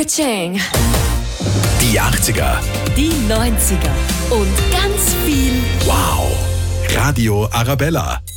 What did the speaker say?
Katsching. Die 80er. Die 90er. Und ganz viel Wow. Radio Arabella.